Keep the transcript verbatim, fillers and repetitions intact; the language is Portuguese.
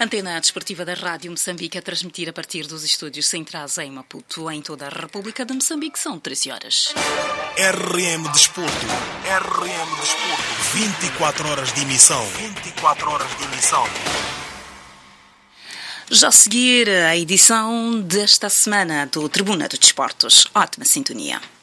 Antena desportiva da Rádio Moçambique a transmitir a partir dos estúdios centrais em Maputo, em toda a República de Moçambique. São treze horas. R M Desporto. R M Desporto. vinte e quatro horas de emissão. vinte e quatro horas de emissão. Já a seguir a edição desta semana do Tribuna dos Desportos. Ótima sintonia.